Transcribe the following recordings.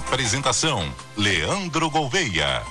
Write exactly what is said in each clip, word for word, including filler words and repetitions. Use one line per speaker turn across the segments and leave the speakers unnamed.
Apresentação: Leandro Gouveia.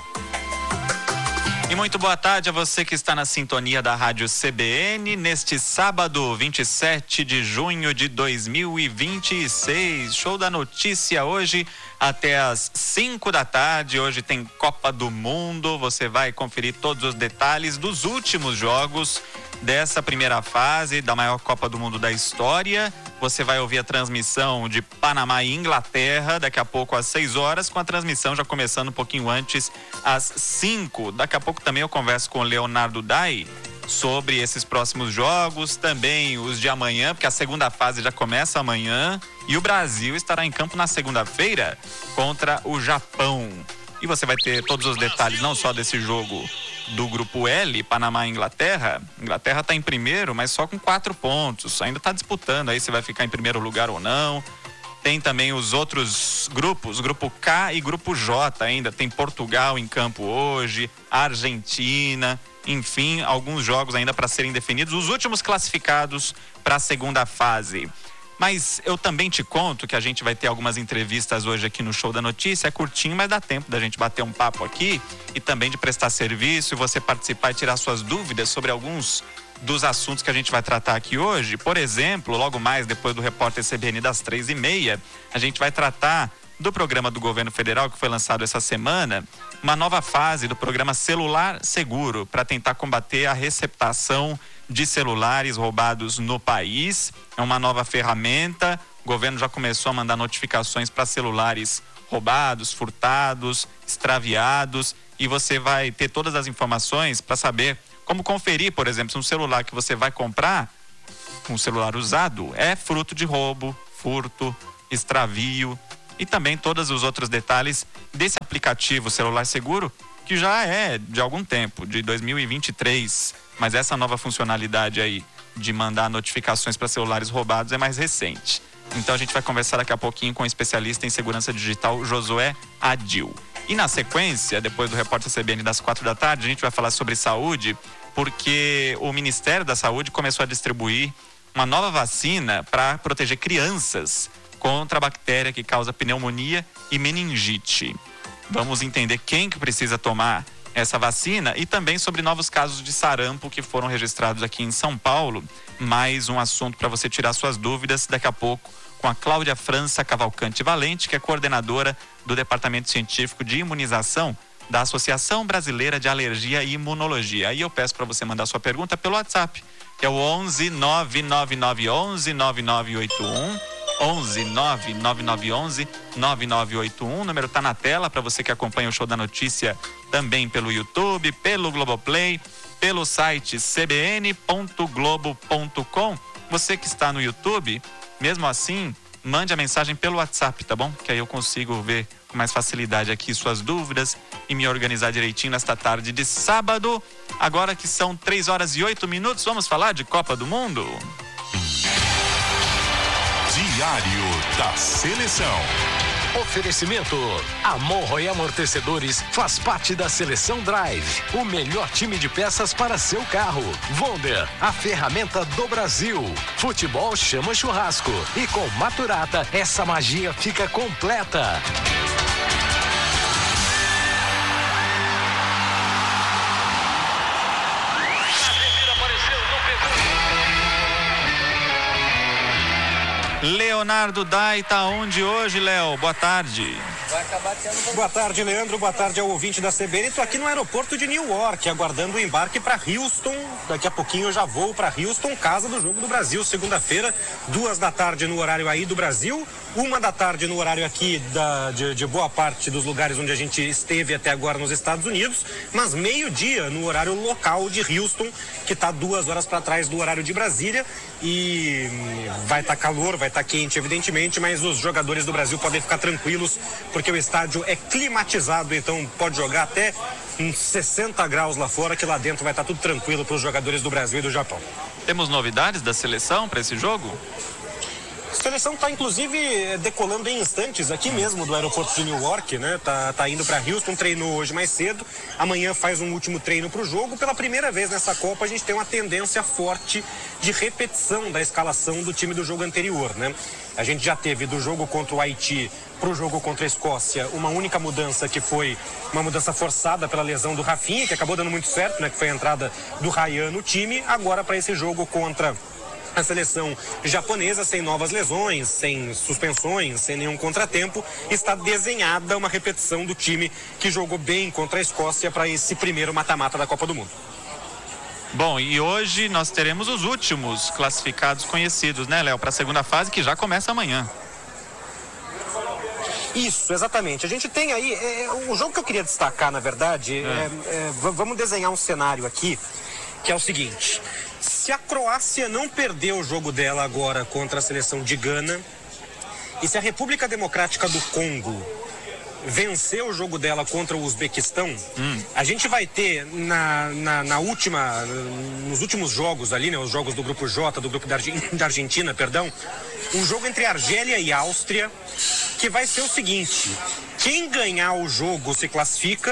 E muito boa tarde a você que está na sintonia da Rádio C B N neste sábado, vinte e sete de junho de dois mil e vinte e seis. Show da notícia hoje até às cinco da tarde. Hoje tem Copa do Mundo. Você vai conferir todos os detalhes dos últimos jogos dessa primeira fase da maior Copa do Mundo da história. Você vai ouvir a transmissão de Panamá e Inglaterra daqui a pouco às seis horas, com a transmissão já começando um pouquinho antes, às cinco. Daqui a pouco também eu converso com o Leonardo Dai sobre esses próximos jogos, também os de amanhã, porque a segunda fase já começa amanhã e o Brasil estará em campo na segunda-feira contra o Japão. E você vai ter todos os detalhes, não só desse jogo do grupo L, Panamá e Inglaterra. Inglaterra está em primeiro, mas só com quatro pontos. Ainda está disputando aí se vai ficar em primeiro lugar ou não. Tem também os outros grupos, grupo K e grupo J ainda. Tem Portugal em campo hoje, Argentina, enfim, alguns jogos ainda para serem definidos. Os últimos classificados para a segunda fase. Mas eu também te conto que a gente vai ter algumas entrevistas hoje aqui no Show da Notícia. É curtinho, mas dá tempo da gente bater um papo aqui e também de prestar serviço e você participar e tirar suas dúvidas sobre alguns dos assuntos que a gente vai tratar aqui hoje. Por exemplo, logo mais depois do Repórter C B N das três e meia, a gente vai tratar do programa do governo federal que foi lançado essa semana, uma nova fase do programa Celular Seguro para tentar combater a receptação de celulares roubados no país. É uma nova ferramenta. O governo já começou a mandar notificações para celulares roubados, furtados, extraviados, e você vai ter todas as informações para saber como conferir, por exemplo, se um celular que você vai comprar, um celular usado, é fruto de roubo, furto, extravio, e também todos os outros detalhes desse aplicativo Celular Seguro, que já é de algum tempo, de dois mil e vinte e três, mas essa nova funcionalidade aí de mandar notificações para celulares roubados é mais recente. Então a gente vai conversar daqui a pouquinho com o especialista em segurança digital Josué Adil. E na sequência, depois do Repórter C B N das quatro da tarde, a gente vai falar sobre saúde, porque o Ministério da Saúde começou a distribuir uma nova vacina para proteger crianças contra a bactéria que causa pneumonia e meningite. Vamos entender quem que precisa tomar essa vacina e também sobre novos casos de sarampo que foram registrados aqui em São Paulo. Mais um assunto para você tirar suas dúvidas daqui a pouco com a Cláudia França Cavalcante Valente, que é coordenadora do Departamento Científico de Imunização da Associação Brasileira de Alergia e Imunologia. Aí eu peço para você mandar sua pergunta pelo WhatsApp, que é o onze nove nove nove onze nove nove oito um. onze nove nove nove onze nove nove oito um. O número está na tela para você que acompanha o Show da Notícia também pelo YouTube, pelo Globoplay, pelo site c b n ponto globo ponto com. Você que está no YouTube, mesmo assim, mande a mensagem pelo WhatsApp, tá bom? Que aí eu consigo ver com mais facilidade aqui suas dúvidas e me organizar direitinho nesta tarde de sábado. Agora que são três horas e oito minutos, vamos falar de Copa do Mundo?
Diário da Seleção.
Oferecimento: Amorro e Amortecedores faz parte da Seleção Drive, o melhor time de peças para seu carro. Wonder, a ferramenta do Brasil. Futebol chama churrasco e com Maturata essa magia fica completa.
Leonardo Dai tá onde hoje, Léo? Boa tarde.
Vai acabar tendo... Boa tarde, Leandro. Boa tarde ao ouvinte da C B N. Estou aqui no aeroporto de New York, aguardando o embarque para Houston. Daqui a pouquinho eu já vou para Houston, casa do Jogo do Brasil, segunda-feira, duas da tarde no horário aí do Brasil, uma da tarde no horário aqui da, de, de boa parte dos lugares onde a gente esteve até agora nos Estados Unidos, mas meio-dia no horário local de Houston, que está duas horas para trás do horário de Brasília. E vai estar tá calor, vai estar tá quente, evidentemente, mas os jogadores do Brasil podem ficar tranquilos, porque o estádio é climatizado, então pode jogar até uns sessenta graus lá fora, que lá dentro vai estar tá tudo tranquilo para os jogadores do Brasil e do Japão.
Temos novidades da seleção para esse jogo?
A seleção está, inclusive, decolando em instantes aqui mesmo do aeroporto de Newark, né? Tá, tá indo para Houston, treinou hoje mais cedo. Amanhã faz um último treino para o jogo. Pela primeira vez nessa Copa, a gente tem uma tendência forte de repetição da escalação do time do jogo anterior, né? A gente já teve do jogo contra o Haiti para o jogo contra a Escócia uma única mudança, que foi uma mudança forçada pela lesão do Rafinha, que acabou dando muito certo, né? Que foi a entrada do Ryan no time. Agora, para esse jogo contra a seleção japonesa, sem novas lesões, sem suspensões, sem nenhum contratempo, está desenhada uma repetição do time que jogou bem contra a Escócia para esse primeiro mata-mata da Copa do Mundo.
Bom, e hoje nós teremos os últimos classificados conhecidos, né, Léo, para a segunda fase, que já começa amanhã.
Isso, exatamente. A gente tem aí, é, o jogo que eu queria destacar, na verdade, é. É, é, vamos desenhar um cenário aqui, que é o seguinte: se a Croácia não perder o jogo dela agora contra a seleção de Gana, e se a República Democrática do Congo vencer o jogo dela contra o Uzbequistão, hum. a gente vai ter na, na, na última, nos últimos jogos ali, né, os jogos do grupo J, do grupo da, Argen, da Argentina, perdão, um jogo entre Argélia e Áustria, que vai ser o seguinte: quem ganhar o jogo se classifica,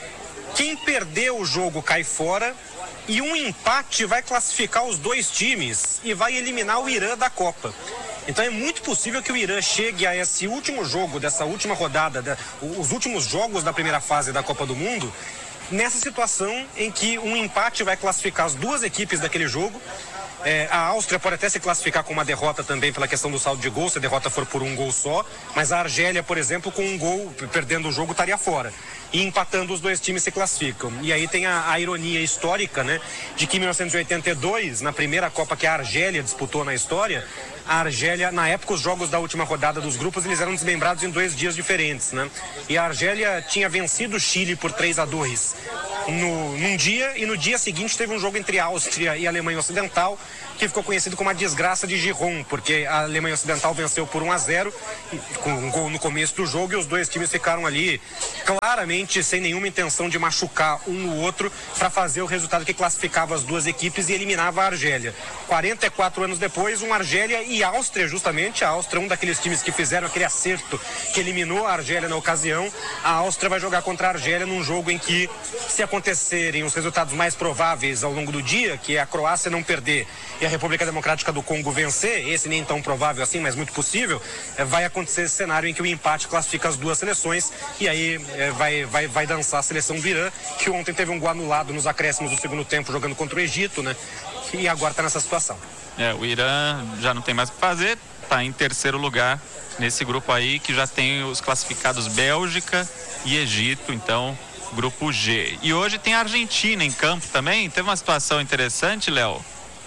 quem perder o jogo cai fora, e um empate vai classificar os dois times e vai eliminar o Irã da Copa. Então é muito possível que o Irã chegue a esse último jogo, dessa última rodada, da, os últimos jogos da primeira fase da Copa do Mundo, nessa situação em que um empate vai classificar as duas equipes daquele jogo. É, a Áustria pode até se classificar com uma derrota também pela questão do saldo de gol, se a derrota for por um gol só, mas a Argélia, por exemplo, com um gol, perdendo o jogo, estaria fora. E empatando, os dois times se classificam. E aí tem a, a ironia histórica, né, de que em mil novecentos e oitenta e dois, na primeira Copa que a Argélia disputou na história, a Argélia, na época, os jogos da última rodada dos grupos, eles eram desmembrados em dois dias diferentes, né? E a Argélia tinha vencido o Chile por três a dois no, num dia, e no dia seguinte teve um jogo entre a Áustria e a Alemanha Ocidental, que ficou conhecido como a desgraça de Giron, porque a Alemanha Ocidental venceu por um a zero, com um gol no começo do jogo, e os dois times ficaram ali claramente sem nenhuma intenção de machucar um no outro, para fazer o resultado que classificava as duas equipes e eliminava a Argélia. quarenta e quatro anos depois, um Argélia e Áustria, justamente. A Áustria, um daqueles times que fizeram aquele acerto que eliminou a Argélia na ocasião. A Áustria vai jogar contra a Argélia num jogo em que, se acontecerem os resultados mais prováveis ao longo do dia, que é a Croácia não perder e a República Democrática do Congo vencer, esse nem tão provável assim, mas muito possível, vai acontecer esse cenário em que o empate classifica as duas seleções, e aí vai, vai, vai dançar a seleção do Irã, que ontem teve um gol anulado nos acréscimos do segundo tempo jogando contra o Egito, né? E agora está nessa situação.
É, o Irã já não tem mais o que fazer, está em terceiro lugar nesse grupo aí, que já tem os classificados Bélgica e Egito, então grupo G. E hoje tem a Argentina em campo também. Teve uma situação interessante, Léo,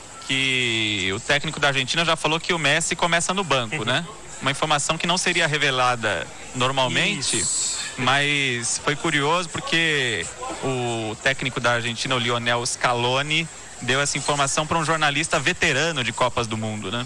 que o técnico da Argentina já falou que o Messi começa no banco, uhum. né? Uma informação que não seria revelada normalmente, Isso. mas foi curioso porque o técnico da Argentina, o Lionel Scaloni, deu essa informação para um jornalista veterano de Copas do Mundo, né?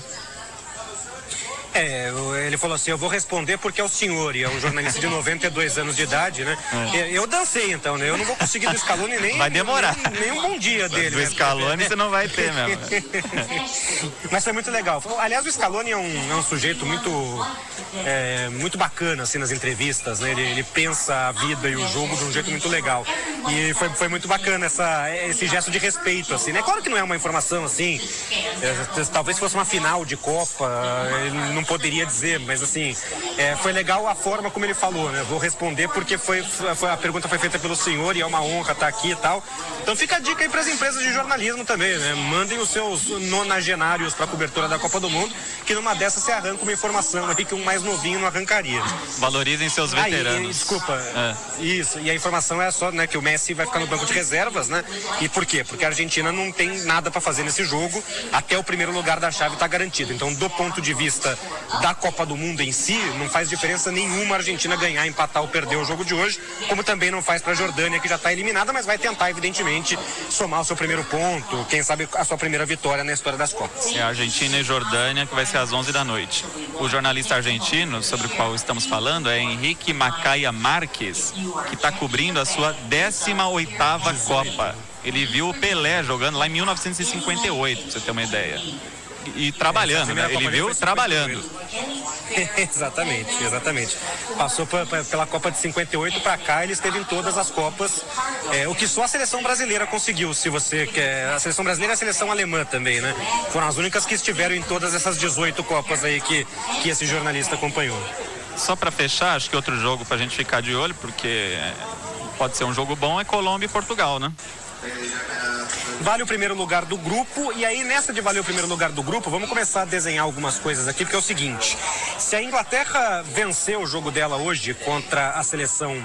É, ele falou assim: eu vou responder porque é o senhor, e é um jornalista de noventa e dois anos de idade, né? É. Eu dancei então, né? Eu não vou conseguir do Scaloni nem...
Vai demorar.
Nem, nem um bom dia dele.
Do né? Scaloni você não vai ter mesmo.
Mas foi muito legal. Aliás, o Scaloni é um, é um sujeito muito, é, muito bacana, assim, nas entrevistas, né? Ele, ele pensa a vida e o jogo de um jeito muito legal. E foi, foi muito bacana essa, esse gesto de respeito, assim, né? Claro que não é uma informação, assim, é, talvez fosse uma final de Copa, ele não poderia dizer, mas assim, é, foi legal a forma como ele falou, né? Vou responder porque foi, foi, a pergunta foi feita pelo senhor e é uma honra estar aqui e tal. Então fica a dica aí para as empresas de jornalismo também, né? Mandem os seus nonagenários para a cobertura da Copa do Mundo, que numa dessas você arranca uma informação aqui que um mais novinho não arrancaria.
Valorizem seus veteranos.
Ah, e, desculpa, é. isso, e a informação é só, né, que o Messi vai ficar no banco de reservas, né? E por quê? Porque a Argentina não tem nada para fazer nesse jogo, até o primeiro lugar da chave está garantido. Então, do ponto de vista da Copa do Mundo em si, não faz diferença nenhuma a Argentina ganhar, empatar ou perder o jogo de hoje, como também não faz para a Jordânia, que já está eliminada, mas vai tentar, evidentemente, somar o seu primeiro ponto, quem sabe a sua primeira vitória na história das Copas.
É a Argentina e Jordânia, que vai ser às onze da noite. O jornalista argentino, sobre o qual estamos falando, é Henrique Macaia Marques, que está cobrindo a sua décima oitava Copa. Ele viu o Pelé jogando lá em mil novecentos e cinquenta e oito, pra você ter uma ideia. e trabalhando, né? Ele viu trabalhando.
Exatamente, exatamente. Passou pra, pra, pela Copa de cinquenta e oito para cá, ele esteve em todas as Copas, é, o que só a seleção brasileira conseguiu, se você quer. A seleção brasileira e a seleção alemã também, né? Foram as únicas que estiveram em todas essas dezoito Copas aí que, que esse jornalista acompanhou.
Só para fechar, acho que outro jogo pra gente ficar de olho, porque pode ser um jogo bom, é Colômbia e Portugal, né?
Vale o primeiro lugar do grupo, e aí nessa de valer o primeiro lugar do grupo, vamos começar a desenhar algumas coisas aqui, porque é o seguinte: se a Inglaterra vencer o jogo dela hoje contra a seleção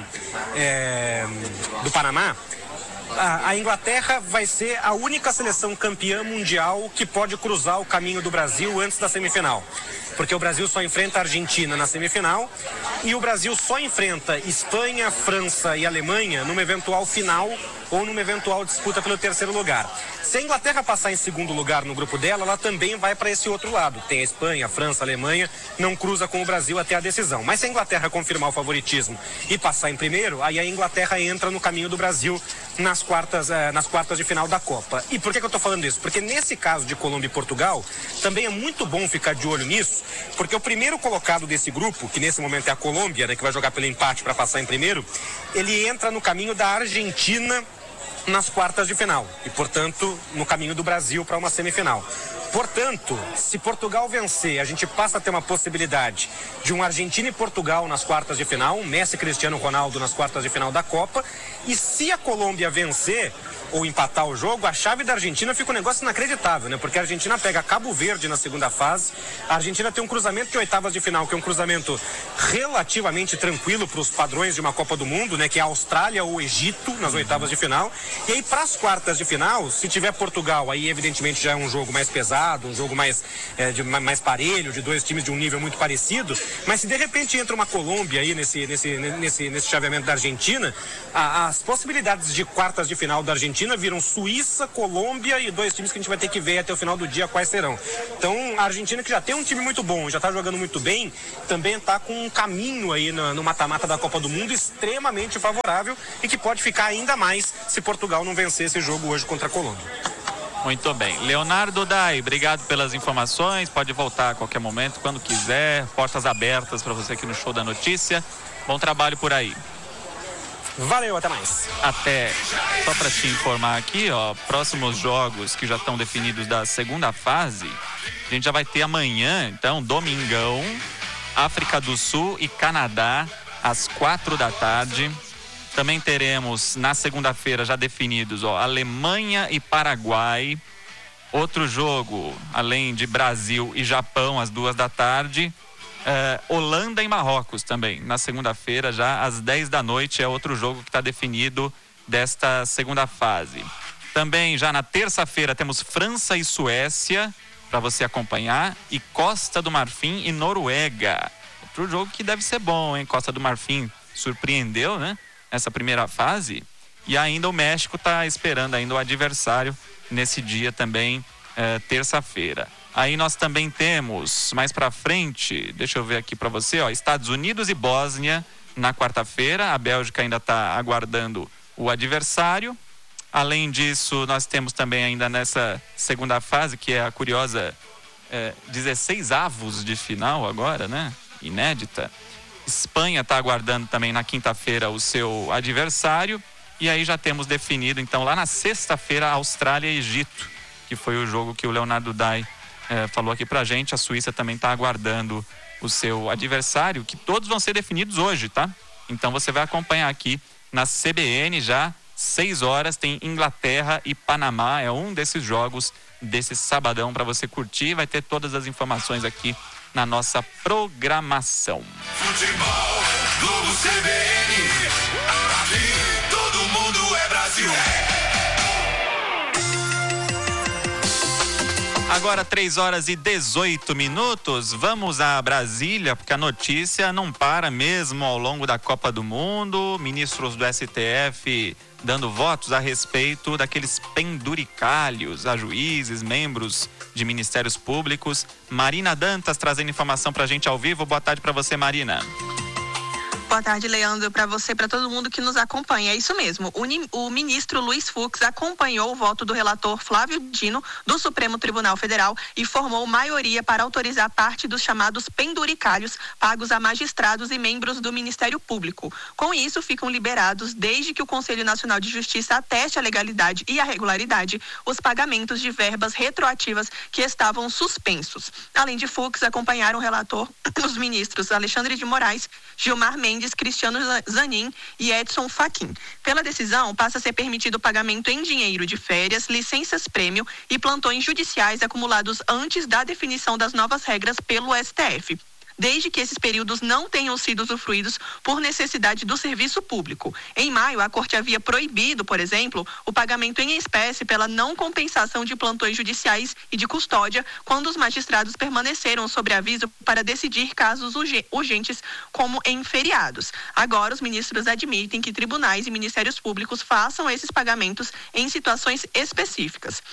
é, do Panamá, a, a Inglaterra vai ser a única seleção campeã mundial que pode cruzar o caminho do Brasil antes da semifinal. Porque o Brasil só enfrenta a Argentina na semifinal e o Brasil só enfrenta Espanha, França e Alemanha numa eventual final ou numa eventual disputa pelo terceiro lugar. Se a Inglaterra passar em segundo lugar no grupo dela, ela também vai para esse outro lado. Tem a Espanha, a França, a Alemanha, não cruza com o Brasil até a decisão. Mas se a Inglaterra confirmar o favoritismo e passar em primeiro, aí a Inglaterra entra no caminho do Brasil nas quartas, eh, nas quartas de final da Copa. E por que que eu estou falando isso? Porque nesse caso de Colômbia e Portugal, também é muito bom ficar de olho nisso, porque o primeiro colocado desse grupo, que nesse momento é a Colômbia, né, que vai jogar pelo empate para passar em primeiro, ele entra no caminho da Argentina nas quartas de final e, portanto, no caminho do Brasil para uma semifinal. Portanto, se Portugal vencer, a gente passa a ter uma possibilidade de um Argentina e Portugal nas quartas de final, um Messi e Cristiano Ronaldo nas quartas de final da Copa, e se a Colômbia vencer ou empatar o jogo, a chave da Argentina fica um negócio inacreditável, né? Porque a Argentina pega Cabo Verde na segunda fase, a Argentina tem um cruzamento de oitavas de final, que é um cruzamento relativamente tranquilo para os padrões de uma Copa do Mundo, né? Que é a Austrália ou o Egito nas oitavas de final. E aí, para as quartas de final, se tiver Portugal, aí evidentemente já é um jogo mais pesado, um jogo mais, é, de, mais parelho, de dois times de um nível muito parecido. Mas se de repente entra uma Colômbia aí nesse, nesse, nesse, nesse chaveamento da Argentina, a, as possibilidades de quartas de final da Argentina viram Suíça, Colômbia e dois times que a gente vai ter que ver até o final do dia quais serão. Então, a Argentina, que já tem um time muito bom, já está jogando muito bem, também está com um caminho aí no, no mata-mata da Copa do Mundo extremamente favorável e que pode ficar ainda mais se Portugal não vencer esse jogo hoje contra a Colômbia.
Muito bem. Leonardo Dai, obrigado pelas informações. Pode voltar a qualquer momento, quando quiser. Portas abertas para você aqui no Show da Notícia. Bom trabalho por aí.
Valeu, até mais.
Até. Só para te informar aqui, ó, próximos jogos que já estão definidos da segunda fase, a gente já vai ter amanhã, então, domingão, África do Sul e Canadá, às quatro da tarde. Também teremos, na segunda-feira, já definidos, ó, Alemanha e Paraguai. Outro jogo, além de Brasil e Japão, às duas da tarde. Uh, Holanda e Marrocos também, na segunda-feira, já às dez da noite, é outro jogo que está definido desta segunda fase. Também já na terça-feira temos França e Suécia para você acompanhar, e Costa do Marfim e Noruega. Outro jogo que deve ser bom, hein? Costa do Marfim surpreendeu, né? Nessa primeira fase, e ainda o México está esperando ainda o adversário nesse dia também, uh, terça-feira. Aí nós também temos, mais pra frente, deixa eu ver aqui pra você, ó, Estados Unidos e Bósnia na quarta-feira. A Bélgica ainda tá aguardando o adversário. Além disso, nós temos também ainda nessa segunda fase, que é a curiosa é, dezesseis avos de final agora, né? Inédita. Espanha tá aguardando também na quinta-feira o seu adversário. E aí já temos definido, então, lá na sexta-feira, Austrália e Egito, que foi o jogo que o Leonardo Dai É, falou aqui pra gente. A Suíça também está aguardando o seu adversário, que todos vão ser definidos hoje, tá? Então você vai acompanhar aqui na C B N já, seis horas, tem Inglaterra e Panamá, é um desses jogos desse sabadão para você curtir. Vai ter todas as informações aqui na nossa programação.
Futebol, Globo C B N, aqui todo mundo é Brasil.
Agora três horas e dezoito minutos, vamos a Brasília, porque a notícia não para mesmo ao longo da Copa do Mundo. Ministros do S T F dando votos a respeito daqueles penduricalhos a juízes, membros de ministérios públicos. Marina Dantas trazendo informação pra gente ao vivo. Boa tarde pra você, Marina.
Boa tarde, Leandro, para você, para todo mundo que nos acompanha. É isso mesmo. O, o ministro Luiz Fux acompanhou o voto do relator Flávio Dino do Supremo Tribunal Federal e formou maioria para autorizar parte dos chamados penduricalhos pagos a magistrados e membros do Ministério Público. Com isso, ficam liberados, desde que o Conselho Nacional de Justiça ateste a legalidade e a regularidade, os pagamentos de verbas retroativas que estavam suspensos. Além de Fux, acompanharam o relator os ministros Alexandre de Moraes, Gilmar Mendes, Cristiano Zanin e Edson Fachin. Pela decisão, passa a ser permitido o pagamento em dinheiro de férias, licenças-prêmio e plantões judiciais acumulados antes da definição das novas regras pelo S T F, desde que esses períodos não tenham sido usufruídos por necessidade do serviço público. Em maio, a Corte havia proibido, por exemplo, o pagamento em espécie pela não compensação de plantões judiciais e de custódia, quando os magistrados permaneceram sob aviso para decidir casos urgentes, como em feriados. Agora, os ministros admitem que tribunais e ministérios públicos façam esses pagamentos em situações específicas.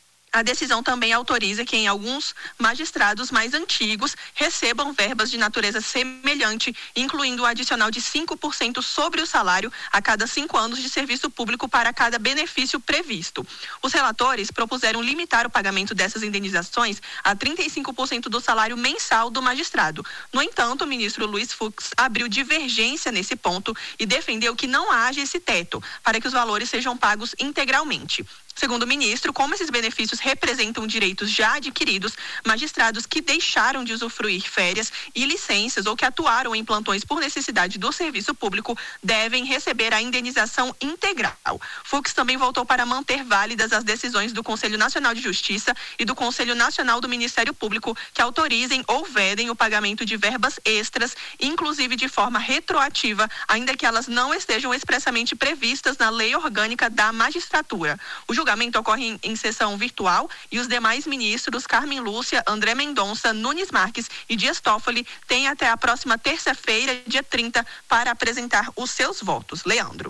A decisão também autoriza que em alguns magistrados mais antigos recebam verbas de natureza semelhante, incluindo o adicional de cinco por cento sobre o salário a cada cinco anos de serviço público para cada benefício previsto. Os relatores propuseram limitar o pagamento dessas indenizações a trinta e cinco por cento do salário mensal do magistrado. No entanto, o ministro Luiz Fux abriu divergência nesse ponto e defendeu que não haja esse teto para que os valores sejam pagos integralmente. Segundo o ministro, como esses benefícios representam direitos já adquiridos, magistrados que deixaram de usufruir férias e licenças ou que atuaram em plantões por necessidade do serviço público devem receber a indenização integral. Fux também voltou para manter válidas as decisões do Conselho Nacional de Justiça e do Conselho Nacional do Ministério Público que autorizem ou vedem o pagamento de verbas extras, inclusive de forma retroativa, ainda que elas não estejam expressamente previstas na Lei Orgânica da Magistratura. O O julgamento ocorre em, em sessão virtual e os demais ministros, Carmen Lúcia, André Mendonça, Nunes Marques e Dias Toffoli, têm até a próxima terça-feira, dia trinta, para apresentar os seus votos. Leandro.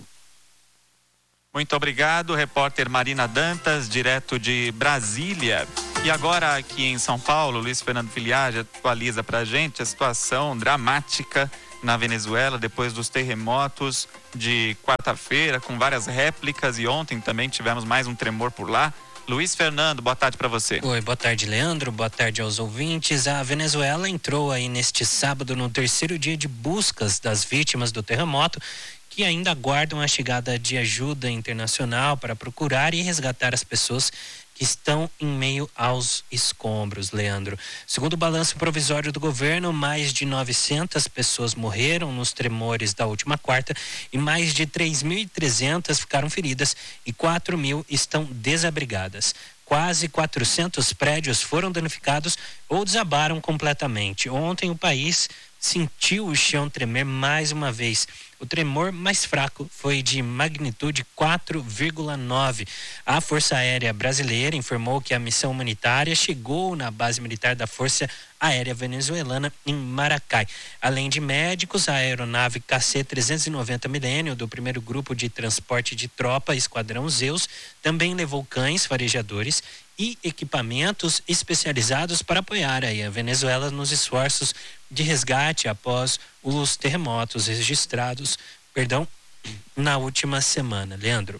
Muito obrigado, repórter Marina Dantas, direto de Brasília. E agora aqui em São Paulo, Luiz Fernando Filiage atualiza pra gente a situação dramática na Venezuela, depois dos terremotos de quarta-feira, com várias réplicas, e ontem também tivemos mais um tremor por lá. Luiz Fernando, boa tarde para você.
Oi, boa tarde, Leandro, boa tarde aos ouvintes. A Venezuela entrou aí neste sábado no terceiro dia de buscas das vítimas do terremoto, que ainda aguardam a chegada de ajuda internacional para procurar e resgatar as pessoas que estão em meio aos escombros, Leandro. Segundo o balanço provisório do governo, mais de novecentas pessoas morreram nos tremores da última quarta e mais de três mil e trezentas ficaram feridas e quatro mil estão desabrigadas. Quase quatrocentos prédios foram danificados ou desabaram completamente. Ontem o país sentiu o chão tremer mais uma vez. O tremor mais fraco foi de magnitude quatro vírgula nove. A Força Aérea Brasileira informou que a missão humanitária chegou na base militar da Força Aérea Venezuelana em Maracay. Além de médicos, a aeronave K C trezentos e noventa Milênio do primeiro grupo de transporte de tropa Esquadrão Zeus também levou cães farejadores e equipamentos especializados para apoiar aí a Venezuela nos esforços de resgate após os terremotos registrados, perdão, na última semana. Leandro.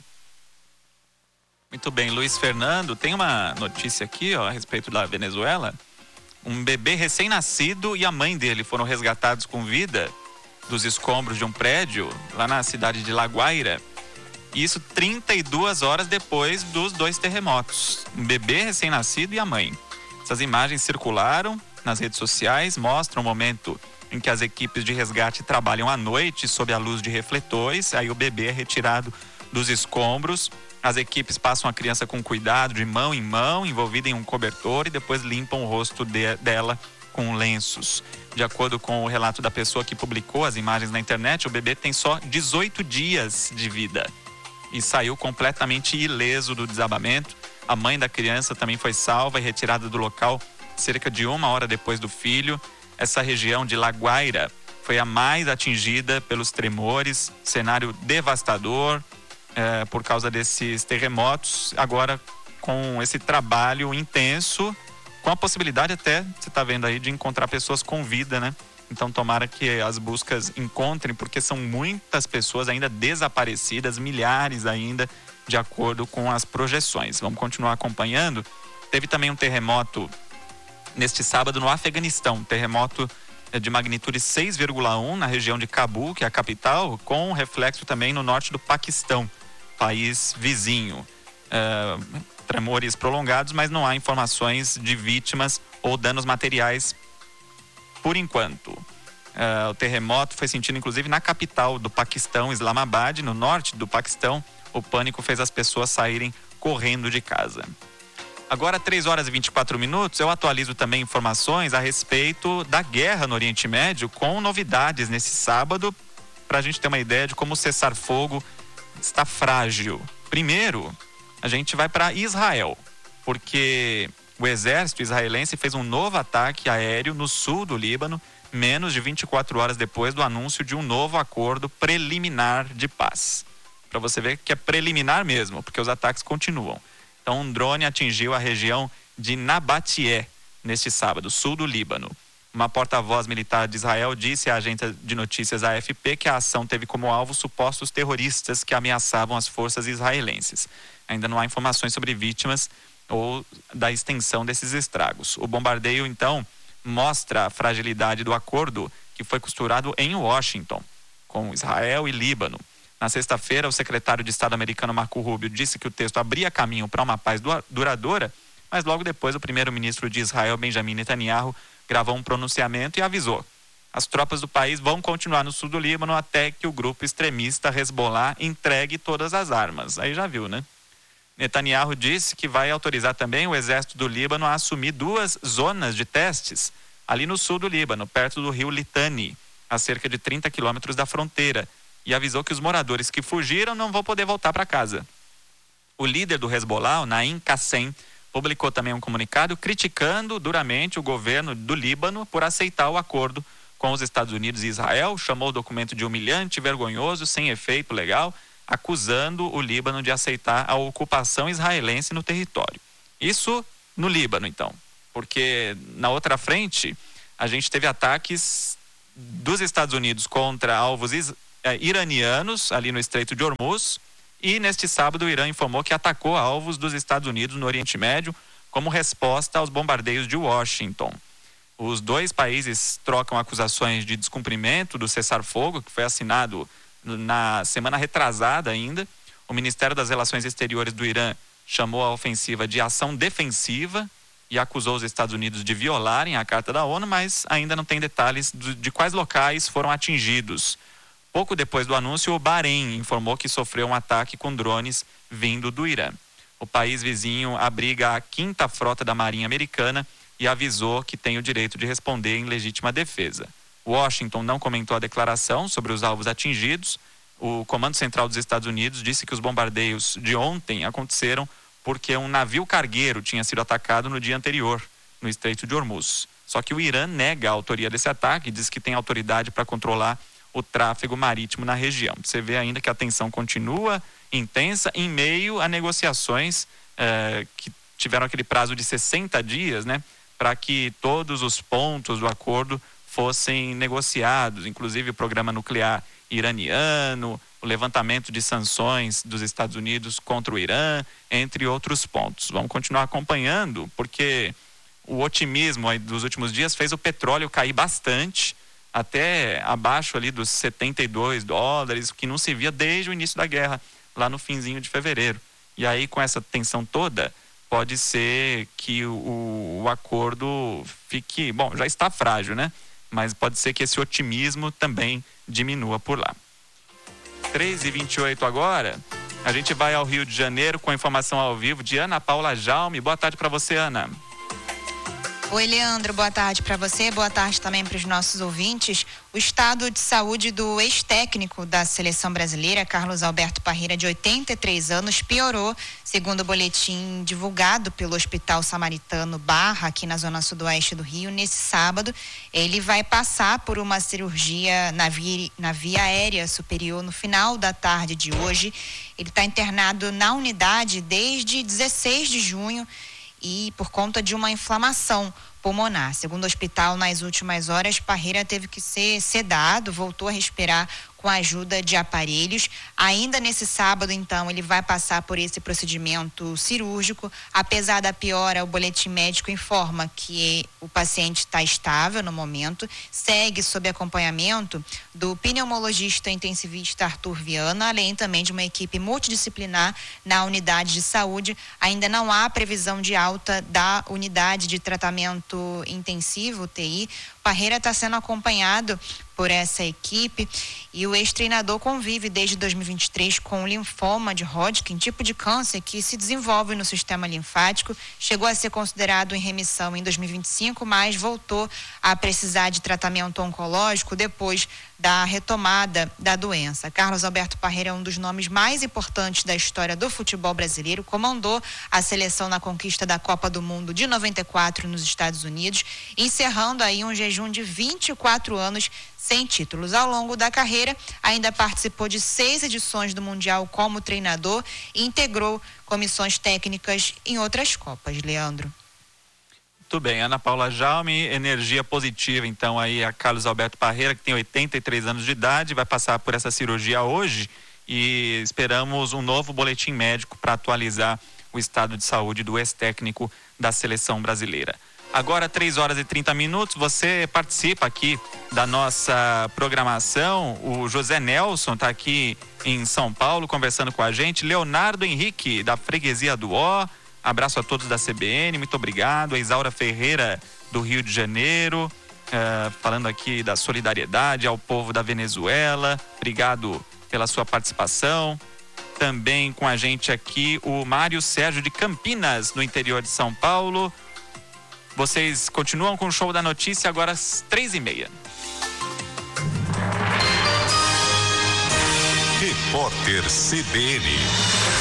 Muito bem, Luiz Fernando, tem uma notícia aqui, ó, a respeito da Venezuela. Um bebê recém-nascido e a mãe dele foram resgatados com vida dos escombros de um prédio lá na cidade de La Guaira. Isso trinta e duas horas depois dos dois terremotos. Um bebê recém-nascido e a mãe. Essas imagens circularam nas redes sociais, mostram o momento em que as equipes de resgate trabalham à noite sob a luz de refletores. Aí o bebê é retirado dos escombros. As equipes passam a criança com cuidado, de mão em mão, envolvida em um cobertor, e depois limpam o rosto de, dela com lenços. De acordo com o relato da pessoa que publicou as imagens na internet, o bebê tem só dezoito dias de vida e saiu completamente ileso do desabamento. A mãe da criança também foi salva e retirada do local cerca de uma hora depois do filho. Essa região de La Guaira foi a mais atingida pelos tremores, cenário devastador é, por causa desses terremotos. Agora, com esse trabalho intenso, com a possibilidade até, você está vendo aí, de encontrar pessoas com vida, né? Então tomara que as buscas encontrem, porque são muitas pessoas ainda desaparecidas, milhares ainda, de acordo com as projeções. Vamos continuar acompanhando. Teve também um terremoto neste sábado no Afeganistão, um terremoto de magnitude seis vírgula um na região de Cabul, que é a capital, com reflexo também no norte do Paquistão, país vizinho. Uh, tremores prolongados, mas não há informações de vítimas ou danos materiais por enquanto. Uh, o terremoto foi sentido inclusive na capital do Paquistão, Islamabad, no norte do Paquistão. O pânico fez as pessoas saírem correndo de casa. Agora, três horas e vinte e quatro minutos, eu atualizo também informações a respeito da guerra no Oriente Médio, com novidades nesse sábado, para a gente ter uma ideia de como o cessar-fogo está frágil. Primeiro, a gente vai para Israel, porque o exército israelense fez um novo ataque aéreo no sul do Líbano, menos de vinte e quatro horas depois do anúncio de um novo acordo preliminar de paz. Para você ver que é preliminar mesmo, porque os ataques continuam. Então, um drone atingiu a região de Nabatieh neste sábado, sul do Líbano. Uma porta-voz militar de Israel disse à agência de notícias A F P que a ação teve como alvo supostos terroristas que ameaçavam as forças israelenses. Ainda não há informações sobre vítimas ou da extensão desses estragos. O bombardeio, então, mostra a fragilidade do acordo que foi costurado em Washington, com Israel e Líbano. Na sexta-feira, o secretário de Estado americano Marco Rubio disse que o texto abria caminho para uma paz duradoura, mas logo depois o primeiro-ministro de Israel, Benjamin Netanyahu, gravou um pronunciamento e avisou: as tropas do país vão continuar no sul do Líbano até que o grupo extremista Hezbollah entregue todas as armas. Aí já viu, né? Netanyahu disse que vai autorizar também o exército do Líbano a assumir duas zonas de testes ali no sul do Líbano, perto do rio Litani, a cerca de trinta quilômetros da fronteira, e avisou que os moradores que fugiram não vão poder voltar para casa. O líder do Hezbollah, o Naim Qassem, publicou também um comunicado criticando duramente o governo do Líbano por aceitar o acordo com os Estados Unidos e Israel, chamou o documento de humilhante, vergonhoso, sem efeito legal, acusando o Líbano de aceitar a ocupação israelense no território. Isso no Líbano, então, porque na outra frente a gente teve ataques dos Estados Unidos contra alvos is- eh, iranianos ali no Estreito de Hormuz, e neste sábado o Irã informou que atacou alvos dos Estados Unidos no Oriente Médio como resposta aos bombardeios de Washington. Os dois países trocam acusações de descumprimento do cessar-fogo, que foi assinado na semana retrasada ainda. O Ministério das Relações Exteriores do Irã chamou a ofensiva de ação defensiva e acusou os Estados Unidos de violarem a Carta da ONU, mas ainda não tem detalhes de quais locais foram atingidos. Pouco depois do anúncio, o Bahrein informou que sofreu um ataque com drones vindo do Irã. O país vizinho abriga a quinta frota da Marinha Americana e avisou que tem o direito de responder em legítima defesa. Washington não comentou a declaração sobre os alvos atingidos. O Comando Central dos Estados Unidos disse que os bombardeios de ontem aconteceram porque um navio cargueiro tinha sido atacado no dia anterior, no Estreito de Hormuz. Só que o Irã nega a autoria desse ataque e diz que tem autoridade para controlar o tráfego marítimo na região. Você vê ainda que a tensão continua intensa em meio a negociações eh, que tiveram aquele prazo de sessenta dias, né, para que todos os pontos do acordo fossem negociados, inclusive o programa nuclear iraniano, o levantamento de sanções dos Estados Unidos contra o Irã, entre outros pontos. Vamos continuar acompanhando, porque o otimismo aí dos últimos dias fez o petróleo cair bastante, até abaixo ali dos setenta e dois dólares, que não se via desde o início da guerra, lá no finzinho de fevereiro. E aí, com essa tensão toda, pode ser que o, o acordo fique... Bom, já está frágil, né? Mas pode ser que esse otimismo também diminua por lá. três e vinte e oito agora, a gente vai ao Rio de Janeiro com a informação ao vivo de Ana Paula Jaume. Boa tarde para você, Ana.
Oi, Leandro, boa tarde para você, boa tarde também para os nossos ouvintes. O estado de saúde do ex-técnico da seleção brasileira, Carlos Alberto Parreira, de oitenta e três anos, piorou, segundo o boletim divulgado pelo Hospital Samaritano Barra, aqui na zona sudoeste do Rio, nesse sábado. Ele vai passar por uma cirurgia na via, na via aérea superior no final da tarde de hoje. Ele está internado na unidade desde dezesseis de junho, e por conta de uma inflamação pulmonar. Segundo o hospital, nas últimas horas, Parreira teve que ser sedado, voltou a respirar com a ajuda de aparelhos. Ainda nesse sábado, então, ele vai passar por esse procedimento cirúrgico. Apesar da piora, o boletim médico informa que o paciente está estável no momento, segue sob acompanhamento do pneumologista intensivista Arthur Viana, além também de uma equipe multidisciplinar na unidade de saúde. Ainda não há previsão de alta da unidade de tratamento intensivo, U T I. Parreira está sendo acompanhado por essa equipe e o ex-treinador convive desde dois mil e vinte e três com o linfoma de Hodgkin, tipo de câncer que se desenvolve no sistema linfático. Chegou a ser considerado em remissão em dois mil e vinte e cinco, mas voltou a precisar de tratamento oncológico depois da retomada da doença. Carlos Alberto Parreira é um dos nomes mais importantes da história do futebol brasileiro, comandou a seleção na conquista da Copa do Mundo de noventa e quatro nos Estados Unidos, encerrando aí um jejum de vinte e quatro anos sem títulos. Ao longo da carreira, ainda participou de seis edições do Mundial como treinador e integrou comissões técnicas em outras Copas. Leandro.
Muito bem, Ana Paula Jaume, energia positiva então aí a Carlos Alberto Parreira, que tem oitenta e três anos de idade, vai passar por essa cirurgia hoje e esperamos um novo boletim médico para atualizar o estado de saúde do ex-técnico da seleção brasileira. Agora, três horas e trinta minutos, você participa aqui da nossa programação. O José Nelson está aqui em São Paulo conversando com a gente. Leonardo Henrique, da Freguesia do Ó. Abraço a todos da C B N, muito obrigado. A Isaura Ferreira, do Rio de Janeiro, uh, falando aqui da solidariedade ao povo da Venezuela. Obrigado pela sua participação. Também com a gente aqui o Mário Sérgio de Campinas, no interior de São Paulo. Vocês continuam com o Show da Notícia agora às três e meia.
Repórter C B N.